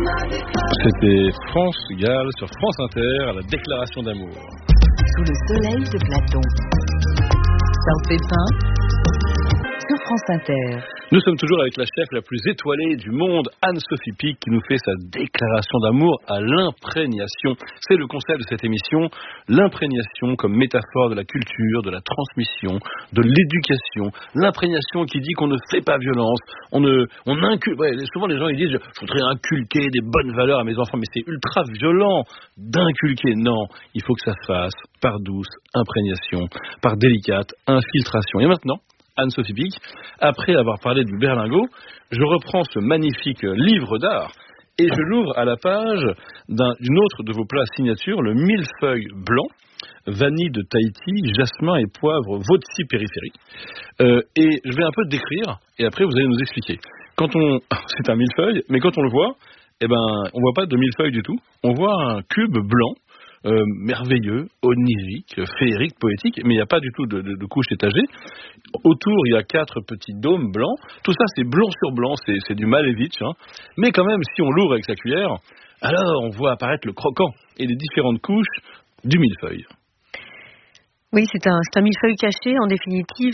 C'était France Gall sur France Inter, à la déclaration d'amour. Sous le soleil de Platon. Charles Pépin sur France Inter. Nous sommes toujours avec la chef la plus étoilée du monde, Anne-Sophie Pic, qui nous fait sa déclaration d'amour à l'imprégnation. C'est le concept de cette émission, l'imprégnation comme métaphore de la culture, de la transmission, de l'éducation. L'imprégnation qui dit qu'on ne fait pas violence, on inculque. Ouais, souvent les gens ils disent je voudrais inculquer des bonnes valeurs à mes enfants, mais c'est ultra violent d'inculquer. Non, il faut que ça se fasse par douce imprégnation, par délicate infiltration. Et maintenant, Anne-Sophie Pic, après avoir parlé du berlingot, je reprends ce magnifique livre d'art et je l'ouvre à la page d'une autre de vos plats signature, le millefeuille blanc, vanille de Tahiti, jasmin et poivre Votsi périphérie. Et je vais un peu décrire et après vous allez nous expliquer. C'est un millefeuille, mais quand on le voit, on voit pas de millefeuille du tout. On voit un cube blanc. Merveilleux, onirique, féerique, poétique, mais il n'y a pas du tout de couche étagée. Autour, il y a 4 petits dômes blancs. Tout ça, c'est blanc sur blanc, c'est du Malevich. Hein. Mais quand même, si on l'ouvre avec sa cuillère, alors on voit apparaître le croquant et les différentes couches du millefeuille. Oui, c'est un millefeuille caché. En définitive,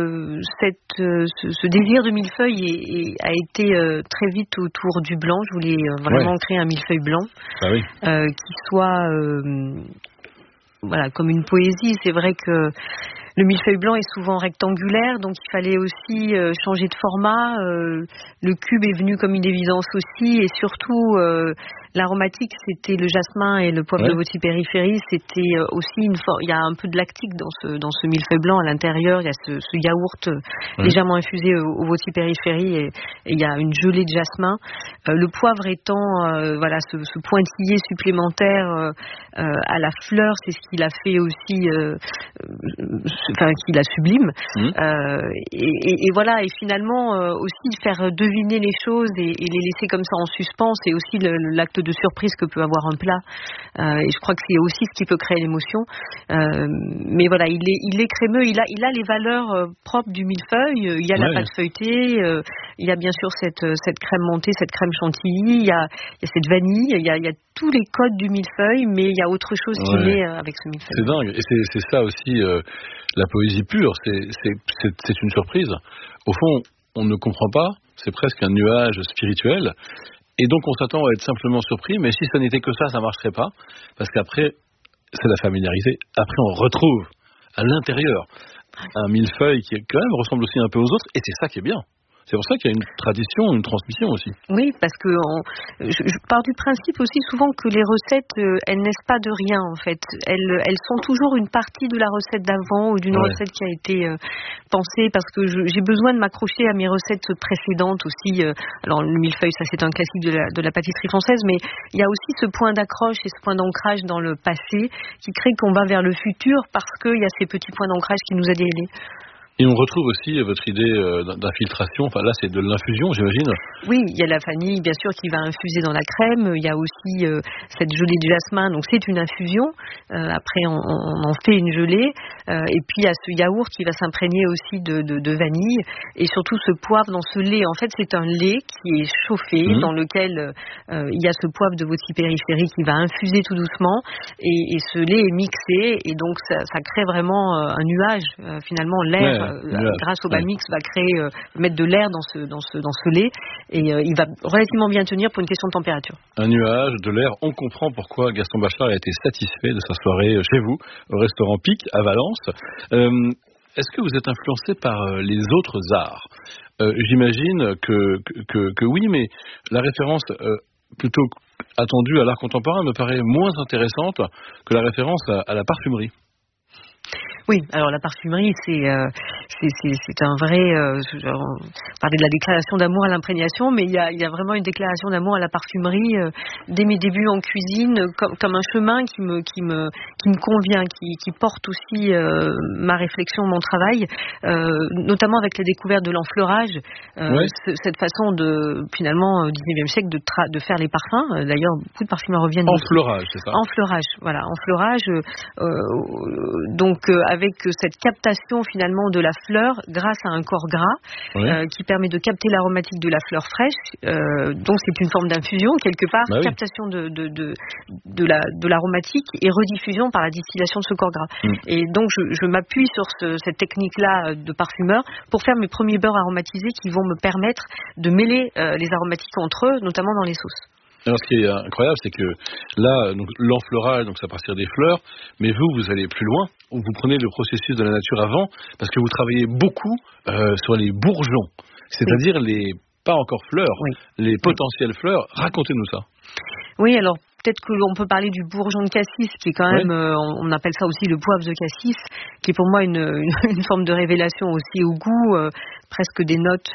ce désir de millefeuille a été très vite autour du blanc. Je voulais vraiment créer un millefeuille blanc qui soit comme une poésie. C'est vrai que le millefeuille blanc est souvent rectangulaire, donc il fallait aussi changer de format. Le cube est venu comme une évidence aussi, et surtout l'aromatique, c'était le jasmin et le poivre de Votsi périphérie. C'était aussi il y a un peu de lactique dans ce millefeuille blanc à l'intérieur. Il y a ce yaourt légèrement infusé au Votsi périphérie et il y a une gelée de jasmin. Le poivre étant ce pointillé supplémentaire à la fleur, c'est ce qui l'a fait aussi, qui la sublime. Et voilà, et finalement aussi faire deviner les choses et les laisser comme ça en suspens, c'est aussi l'acte de surprise que peut avoir un plat. Et je crois que c'est aussi ce qui peut créer l'émotion. Mais voilà, il est crémeux, il a les valeurs propres du millefeuille. Il y a la pâte feuilletée, il y a bien sûr cette crème montée, cette crème chantilly, il y a cette vanille, il y a tous les codes du millefeuille, mais il y a autre chose qui naît avec ce millefeuille. C'est dingue, et c'est ça aussi la poésie pure, c'est une surprise. Au fond, on ne comprend pas, c'est presque un nuage spirituel, et donc on s'attend à être simplement surpris, mais si ça n'était que ça ne marcherait pas, parce qu'après, c'est la familiarité. Après, on retrouve à l'intérieur un millefeuille qui quand même ressemble aussi un peu aux autres, et c'est ça qui est bien. C'est pour ça qu'il y a une tradition, une transmission aussi. Oui, parce que je pars du principe aussi souvent que les recettes, elles naissent pas de rien en fait. Elles sont toujours une partie de la recette d'avant ou d'une recette qui a été pensée, parce que j'ai besoin de m'accrocher à mes recettes précédentes aussi. Alors le millefeuille, ça c'est un classique de la pâtisserie française, mais il y a aussi ce point d'accroche et ce point d'ancrage dans le passé qui crée qu'on va vers le futur parce qu'il y a ces petits points d'ancrage qui nous aident à y aller. Et on retrouve aussi votre idée d'infiltration, enfin là c'est de l'infusion j'imagine. Oui, il y a la vanille bien sûr qui va infuser dans la crème, il y a aussi cette gelée de jasmin, donc c'est une infusion, après on en fait une gelée, et puis il y a ce yaourt qui va s'imprégner aussi de vanille, et surtout ce poivre dans ce lait. En fait c'est un lait qui est chauffé, dans lequel il y a ce poivre de Votsi périphérie qui va infuser tout doucement, et ce lait est mixé, et donc ça crée vraiment un nuage, finalement l'air. Grâce au bas-mix, va mettre de l'air dans ce lait, et il va relativement bien tenir pour une question de température. Un nuage, de l'air, on comprend pourquoi Gaston Bachelard a été satisfait de sa soirée chez vous, au restaurant Pic à Valence. Est-ce que vous êtes influencé par les autres arts ? J'imagine que oui, mais la référence plutôt attendue à l'art contemporain me paraît moins intéressante que la référence à la parfumerie. Oui, alors la parfumerie, c'est un vrai... on parlait de la déclaration d'amour à l'imprégnation, mais il y a vraiment une déclaration d'amour à la parfumerie dès mes débuts en cuisine, comme un chemin qui me convient, qui porte aussi ma réflexion, mon travail, notamment avec la découverte de l'enfleurage, cette façon finalement, au XIXe siècle, de faire les parfums. D'ailleurs, beaucoup de parfumeurs reviennent... Enfleurage, c'est ça ? Enfleurage, voilà, enfleurage. Donc donc avec cette captation finalement de la fleur grâce à un corps gras qui permet de capter l'aromatique de la fleur fraîche. Donc c'est une forme d'infusion quelque part, captation de l'aromatique et rediffusion par la distillation de ce corps gras. Et donc je m'appuie sur cette technique-là de parfumeur pour faire mes premiers beurres aromatisés qui vont me permettre de mêler les aromatiques entre eux, notamment dans les sauces. Alors, ce qui est incroyable, c'est que là, donc, l'enfleurage, donc c'est à partir des fleurs, mais vous allez plus loin, vous prenez le processus de la nature avant, parce que vous travaillez beaucoup sur les bourgeons, c'est-à-dire les pas encore fleurs, les potentielles fleurs. Racontez-nous ça. Oui, alors peut-être que l'on peut parler du bourgeon de cassis, qui est quand même, on appelle ça aussi le poivre de cassis, qui est pour moi une forme de révélation aussi au goût, presque des notes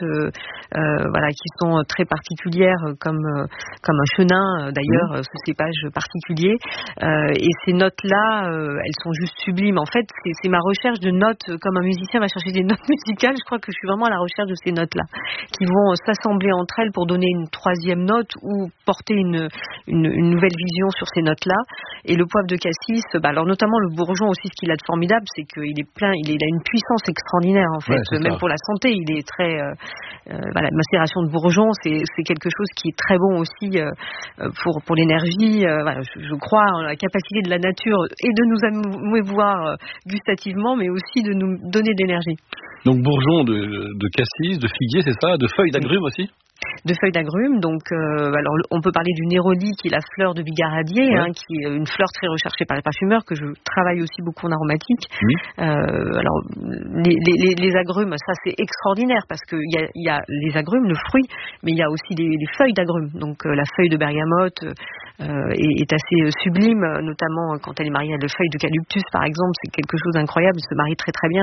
qui sont très particulières, comme un chenin d'ailleurs, ce cépage particulier. Et ces notes-là, elles sont juste sublimes. En fait, c'est ma recherche de notes, comme un musicien va chercher des notes musicales, je crois que je suis vraiment à la recherche de ces notes-là, qui vont s'assembler entre elles pour donner une troisième note ou porter une nouvelle vision sur ces notes-là. Et le poivre de cassis, alors notamment le bourgeon aussi, ce qu'il a de formidable, c'est qu'il est plein, il a une puissance extraordinaire en fait, même pour la santé. Il est très, macération de bourgeon, c'est quelque chose qui est très bon aussi pour l'énergie. Je crois en la capacité de la nature et de nous émouvoir gustativement, mais aussi de nous donner de l'énergie. Donc bourgeon de cassis, de figuier, c'est ça, de feuilles d'agrumes aussi. De feuilles d'agrumes, donc alors on peut parler du néroli qui est la fleur de bigaradier, qui est une fleur très recherchée par les parfumeurs, que je travaille aussi beaucoup en aromatique. Alors les agrumes, ça c'est extraordinaire parce que il y a les agrumes, le fruit, mais il y a aussi les feuilles d'agrumes. Donc la feuille de bergamote est assez sublime, notamment quand elle est mariée à la feuille d'eucalyptus par exemple, c'est quelque chose d'incroyable, elle se marie très très bien.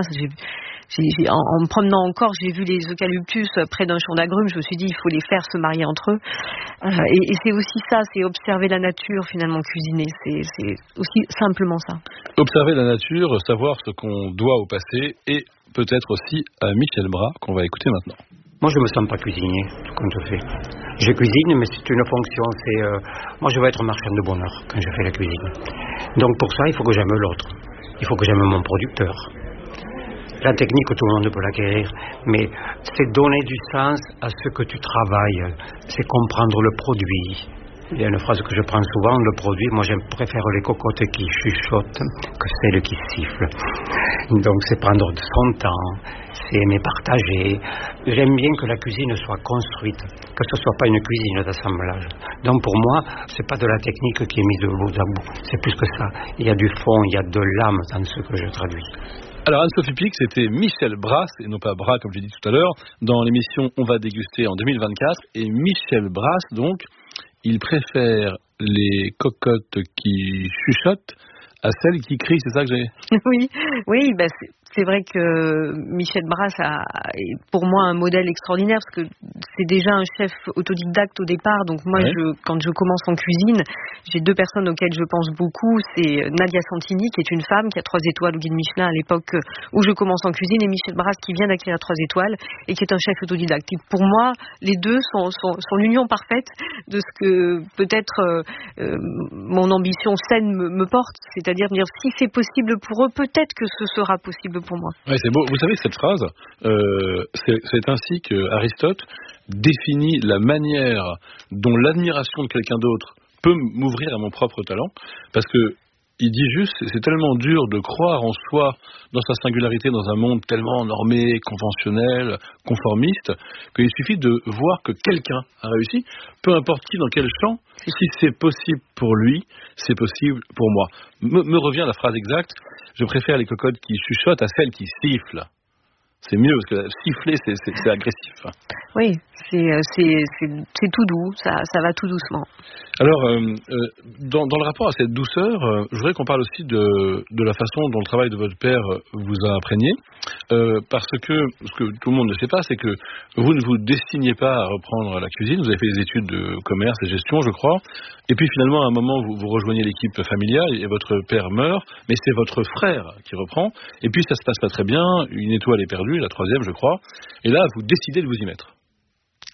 En me promenant encore, j'ai vu les eucalyptus près d'un champ d'agrumes, je me suis dit il faut les faire se marier entre eux. Et c'est aussi ça, c'est observer la nature finalement, cuisiner, c'est aussi simplement ça. Observer la nature, savoir ce qu'on doit au passé, et peut-être aussi à Michel Bras qu'on va écouter maintenant. Moi je me sens pas cuisinier, comme je fais. Je cuisine, mais c'est une fonction, moi je veux être marchand de bonheur quand je fais la cuisine. Donc pour ça il faut que j'aime l'autre, il faut que j'aime mon producteur. La technique, tout le monde peut l'acquérir, mais c'est donner du sens à ce que tu travailles, c'est comprendre le produit. Il y a une phrase que je prends souvent, le produit, moi je préfère les cocottes qui chuchotent que celles qui sifflent. Donc c'est prendre son temps, c'est aimer partager. J'aime bien que la cuisine soit construite, que ce ne soit pas une cuisine d'assemblage. Donc pour moi, c'est pas de la technique qui est mise de bout à bout, c'est plus que ça. Il y a du fond, il y a de l'âme dans ce que je traduis. Alors Anne-Sophie Pic, c'était Michel Bras, et non pas Bras comme j'ai dit tout à l'heure, dans l'émission On va déguster en 2024. Et Michel Bras, donc, il préfère les cocottes qui chuchotent à celles qui crient, c'est ça que j'ai... Oui, c'est vrai que Michel Bras est pour moi un modèle extraordinaire parce que c'est déjà un chef autodidacte au départ. Donc moi, quand je commence en cuisine, j'ai deux personnes auxquelles je pense beaucoup. C'est Nadia Santini, qui est une femme qui a 3 étoiles au guide Michelin à l'époque où je commence en cuisine, et Michel Bras qui vient d'acquérir 3 étoiles et qui est un chef autodidacte. Et pour moi, les deux sont l'union parfaite de ce que peut-être mon ambition saine me porte. C'est-à-dire dire si c'est possible pour eux, peut-être que ce sera possible pour moi. Ouais, c'est beau. Vous savez, cette phrase, c'est ainsi que Aristote définit la manière dont l'admiration de quelqu'un d'autre peut m'ouvrir à mon propre talent, parce que il dit juste, c'est tellement dur de croire en soi, dans sa singularité, dans un monde tellement normé, conventionnel, conformiste, qu'il suffit de voir que quelqu'un a réussi, peu importe qui, dans quel champ, si c'est possible pour lui, c'est possible pour moi. Me revient la phrase exacte, je préfère les cocottes qui chuchotent à celles qui sifflent. C'est mieux, parce que siffler, c'est agressif. Oui, c'est tout doux, ça va tout doucement. Alors, dans le rapport à cette douceur, je voudrais qu'on parle aussi de la façon dont le travail de votre père vous a imprégné, parce que ce que tout le monde ne sait pas, c'est que vous ne vous destiniez pas à reprendre la cuisine, vous avez fait des études de commerce et gestion, je crois, et puis finalement, à un moment, vous rejoignez l'équipe familiale et votre père meurt, mais c'est votre frère qui reprend, et puis ça se passe pas très bien, une étoile est perdue, la 3e, je crois, et là, vous décidez de vous y mettre.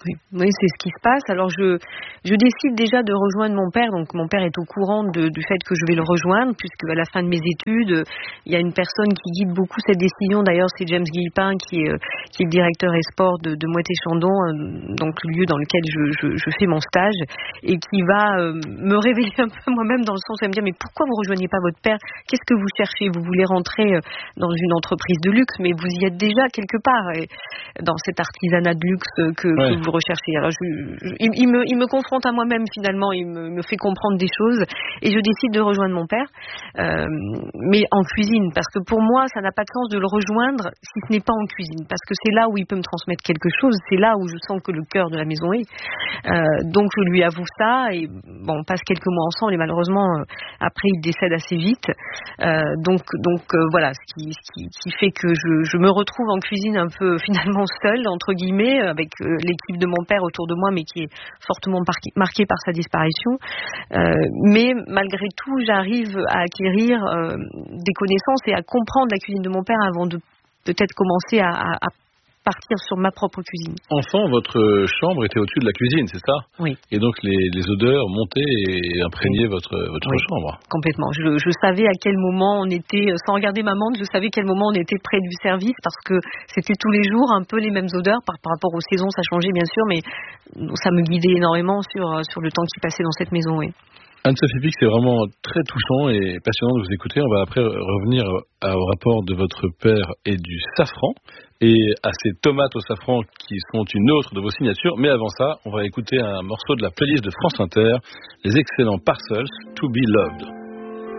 Oui, c'est ce qui se passe. Alors je décide déjà de rejoindre mon père. Donc mon père est au courant du fait que je vais le rejoindre, puisque à la fin de mes études, il y a une personne qui guide beaucoup cette décision. D'ailleurs, c'est James Guillepin qui est le directeur e-sport de Moët-et-Chandon, donc le lieu dans lequel je fais mon stage, et qui va me révéler un peu moi-même, dans le sens où elle me dit mais pourquoi vous rejoignez pas votre père? Qu'est-ce que vous cherchez? Vous voulez rentrer dans une entreprise de luxe, mais vous y êtes déjà quelque part, et dans cet artisanat de luxe que vous recherchez. Alors il me confronte à moi-même finalement, il me fait comprendre des choses, et je décide de rejoindre mon père, mais en cuisine, parce que pour moi ça n'a pas de sens de le rejoindre si ce n'est pas en cuisine, parce que c'est là où il peut me transmettre quelque chose, c'est là où je sens que le cœur de la maison est. Donc je lui avoue ça, et bon, on passe quelques mois ensemble, et malheureusement après il décède assez vite, donc voilà, ce qui fait que je me retrouve en cuisine un peu finalement seule entre guillemets, avec l'équipe de mon père autour de moi, mais qui est fortement marquée par sa disparition. Mais malgré tout, j'arrive à acquérir des connaissances et à comprendre la cuisine de mon père avant de peut-être commencer à partir sur ma propre cuisine. Enfant, votre chambre était au-dessus de la cuisine, c'est ça? Oui. Et donc les odeurs montaient et imprégnaient votre chambre. Complètement. Je savais à quel moment on était, sans regarder ma montre, je savais à quel moment on était près du service, parce que c'était tous les jours un peu les mêmes odeurs. Par rapport aux saisons, ça changeait bien sûr, mais ça me guidait énormément sur le temps qui passait dans cette maison. Oui. Anne-Sophie Pic, c'est vraiment très touchant et passionnant de vous écouter. On va après revenir au rapport de votre père et du safran, et à ces tomates au safran qui sont une autre de vos signatures. Mais avant ça, on va écouter un morceau de la playlist de France Inter, les excellents Parcels, To Be Loved.